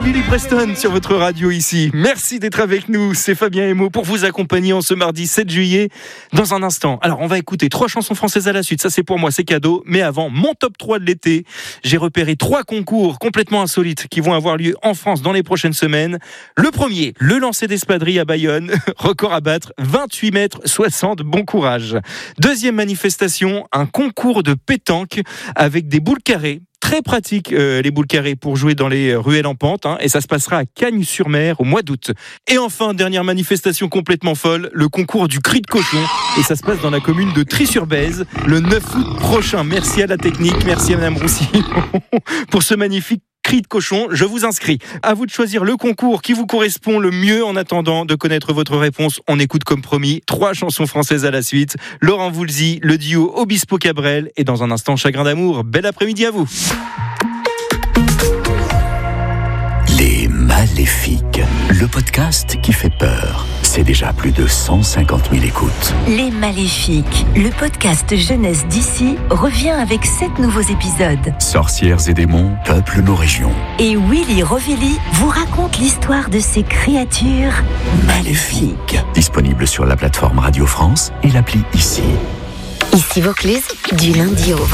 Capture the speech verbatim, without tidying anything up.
Billy Preston sur votre radio ici. Merci d'être avec nous, c'est Fabien Emo pour vous accompagner en ce mardi sept juillet. Dans un instant, alors on va écouter trois chansons françaises à la suite, ça c'est pour moi, c'est cadeau. Mais avant, mon top trois de l'été, j'ai repéré trois concours complètement insolites qui vont avoir lieu en France dans les prochaines semaines. Le premier, le lancer d'espadrilles à Bayonne, record à battre, vingt-huit mètres soixante, bon courage. Deuxième manifestation, un concours de pétanque avec des boules carrées. Très pratique euh, les boules carrées pour jouer dans les ruelles en pente hein, et ça se passera à Cagnes-sur-Mer au mois d'août. Et enfin, dernière manifestation complètement folle, le concours du cri de cochon et ça se passe dans la commune de Trie-sur-Bèze le neuf août prochain. Merci à la technique, merci à Madame Roussillon pour ce magnifique cri de cochon, je vous inscris. À vous de choisir le concours qui vous correspond le mieux. En attendant de connaître votre réponse, on écoute comme promis trois chansons françaises à la suite. Laurent Voulzy, le duo Obispo Cabrel et dans un instant Chagrin d'amour. Bel après-midi à vous. Les Maléfiques, le podcast qui fait peur. C'est déjà plus de cent cinquante mille écoutes. Les Maléfiques, le podcast jeunesse d'ici, revient avec sept nouveaux épisodes. Sorcières et démons peuplent nos régions. Et Willy Rovelli vous raconte l'histoire de ces créatures maléfiques. Disponible sur la plateforme Radio France et l'appli Ici. Ici Vaucluse, du lundi au